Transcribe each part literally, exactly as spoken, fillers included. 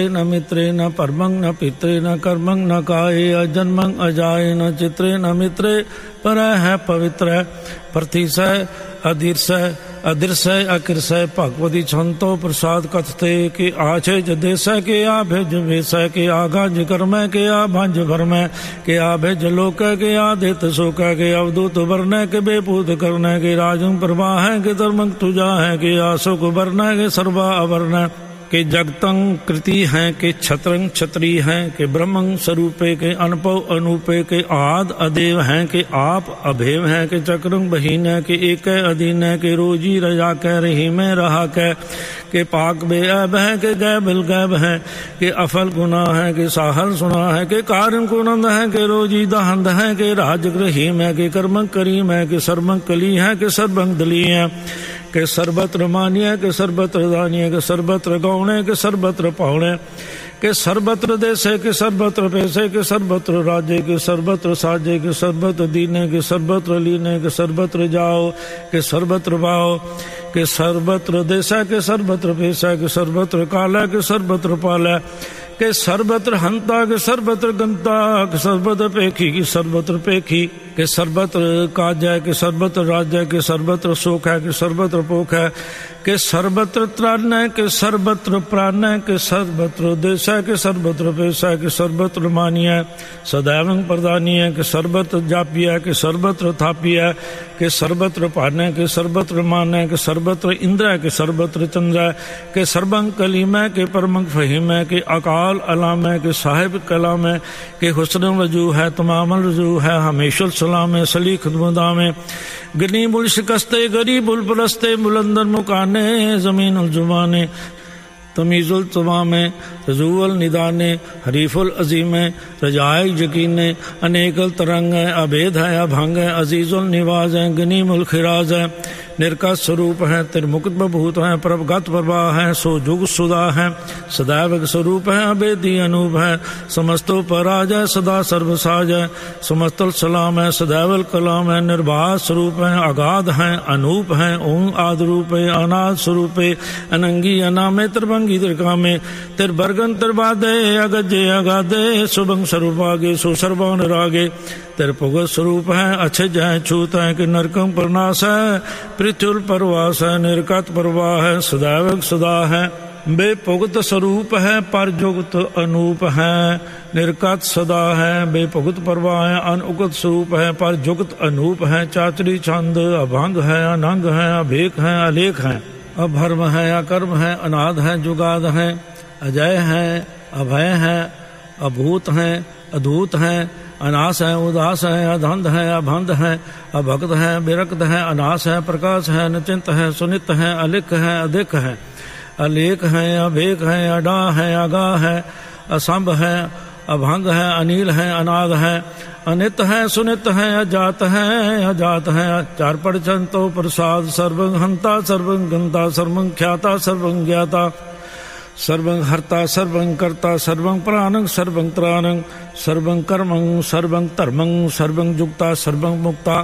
न मित्रे न परमं न पित्रे न कर्मं न काये अजन्मं अजाये न चित्रे न मित्रे पर है पवित्र प्रतिशय अधीर्षय अदृश्य अकृषय भगवती छंतो प्रसाद कथते कि आछे जदेश के आ भेज वेश के आगा कर्म के आ भंज भरम के आ भेज लोक के आदित शोक के अवधूत वर्ण के बेपूत कर्ण के राजं प्रवाह के धर्म तुजा है के आशोक वर्ण के सर्वा अवर्ण के जगतं कृति हैं के छत्रं छत्री हैं के ब्रह्मं स्वरूपे के अनपव अनूपे के आद अदेव हैं के आप अभेव हैं के चक्रं बहीन है के एक अधीन है के रोजी रजा कह रही में रहा कह के पाक बे अब है के गै बिल गैब है के अफल गुना है के साहल सुना है के कारण कुनंद है के रोजी दहंद है के राजग्रहीम है के कर्मं करीम है के सर्वं कली है के सर्वं दली है के सर्वत्र मानिय के सर्वत्र दानिय के सर्वत्र गौणे के सर्वत्र पावणे के सर्वत्र देशे के सर्वत्र पैसे के सर्वत्र राज्य के सर्वत्र साजे के सर्वत्र दीने के सर्वत्र लीने के सर्वत्र जाओ के सर्वत्र भाओ के सर्वत्र देशा के सर्वत्र पैसा के सर्वत्र काला के सर्वत्र पाला के सर्वत्र हंता के सर्वत्र गंता के सर्वत्र पेखी की सर्वत्र पेखी के सर्वत्र काज के सर्वत्र राज्य के सर्वत्र शोक है के सर्वत्र पोख है के सर्वत्र त्राण है के सर्वत्र प्राण है के सर्वत्र देश है के सर्वत्र पैसा के सर्वत्र मानिय सदैव प्रदानी है के सर्वत्र जापी है के सर्वत्र थापी है के सर्वत्र पान है के सर्वत्र मान है के सर्वत्र इंद्र है के सर्वत्र चंद्र है के सर्वं कलीम है के परमं फहीम है के अकाल अलाम है के साहिब कलाम है के हुस्न वजू है तमामल रजू है हमेशा सलाम है सली खुदमदा में गनी बुल शिकस्ते गरीब उल परस्ते बुलंदर मुकाने जमीन उल जुबाने तमीज़ुल तवामे रजूअल निदाने हरीफुल अजीमे रजाए यकीने अनेकल तरंग है अभेद है अभंग है अजीज़ुल निवाज है गनीमुल खिराज है निर्का स्वरूप है तिरमुक्त बभूत है प्रभगत प्रभा है सो जुग सुदा है सदैव स्वरूप है अभेदी अनूप है समस्तो पराज है सदा सर्वसाज है समस्तल सलाम है सदैवल कलाम है निर्बाध स्वरूप है अगाध है अनूप है ओं आद रूप है अनाद स्वरूप है अनंगी अनामे त्रिभंगी त्रिकामे तिरबर्गन तिरबादे अगजे अगाधे सुभंग स्वरूपागे सुसर्वान रागे तिरपुग स्वरूप है अच्छज है छूत है कि नरकं प्रनाश है पृथ्वी परवास है निर्कत प्रवाह है सदैव सदा है बेपुगत स्वरूप है परजुगत अनूप है निर्कत सदा है बेपुगत प्रवाह है अनुगत स्वरूप है परजुगत अनूप है चाचरी छंद अभंग है अनंग है अभेक है अलेख है अभर्म है अकर्म है अनाद है जुगाद है अजय है अभय है अभूत है अधूत है अनास है उदास है अधंध है अभंध है अभक्त है विरक्त है अनास है प्रकाश है निचिंत है सुनित है अलिख है अधिक है अलेख है अभेक है अडा है अगा है असंभ है अभंग है अनिल है अनाद है अनित है सुनित है अजात है अजात है चार परचंतो प्रसाद सर्वं हंता सर्वं गंता सर्वं ख्याता सर्वं ज्ञाता सर्वं हर्ता सर्वं कर्ता सर्वं प्राणं सर्वं त्राणं सर्वं कर्मं सर्वं धर्मं सर्वं जुक्ता सर्वं मुक्ता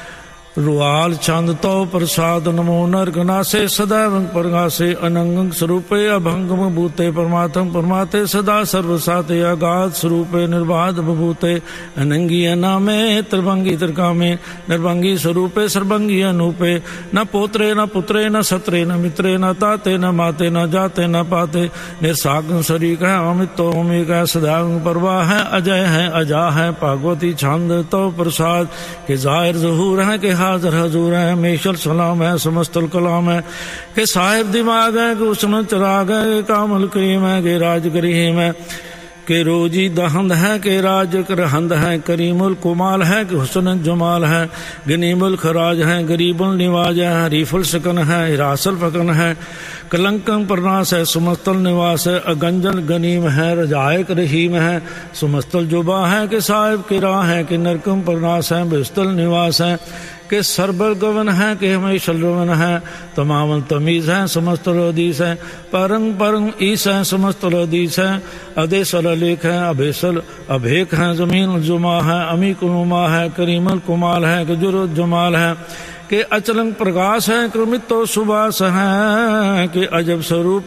रुआल चांद तो प्रसाद नमो नरगनासे सदैव प्रगासे अनंग स्वरूपे अभंगम भूते परमात्म परमाते सदा सर्वसाते अगाध स्वरूपे निर्बाध बभूते अनंगी अनामे त्रिभंगी त्रिकामे निर्भंगी स्वरूपे सर्वंगी अनूपे न पोत्रे न पुत्रे न सत्रे न मित्रे न ताते न माते न जाते न पाते निर्साग शरीक है अमित तो अमिक है सदैव परवाह है अजय है अजा है भागवती छंद तो प्रसाद के जाहिर जहूर है के हाजर हजूर है मेशल सलाम है समस्तल कलाम है के साहिब दिमाग है कि उसने चराग है के कामल करीम है के राज करीम है के रोजी दहंद है के राज करहंद है करीमुल कुमाल है कि हुस्न जमाल है गनीमुल खराज है गरीबुल निवाज है हरीफुल सकन है हिरासल फकन है कलंकं प्रनाश है सुमस्तल निवास है अगंजल गनीम है रजायक रहीम है सुमस्तल जुबा है कि साहिब के राह है कि नरकम प्रनाश है बेस्तल निवास है के सरबल गवन है कि हमेशा रवन है तमाम तमीज़ है समस्त हदीस है परंग परंग ईस है समस्त हदीस है अदेसल अलेख है अभेसल अभेक है जमीन जुमा है अमी कुनुमा है करीमल कुमाल है कि जुरुद जमाल है कि अचलंग प्रकाश है क्रमित तो सुबास है कि अजब स्वरूप